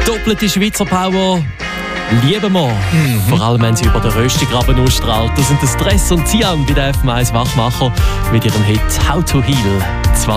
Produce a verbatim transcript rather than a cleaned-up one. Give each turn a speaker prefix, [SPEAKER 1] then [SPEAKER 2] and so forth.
[SPEAKER 1] Doppelte Schweizer Power lieben wir.
[SPEAKER 2] Mhm.
[SPEAKER 1] Vor allem, wenn sie über den Röstigraben ausstrahlt. Das sind der Stress und Sian bei der F M eins Wachmacher mit ihrem Hit «How to Heal».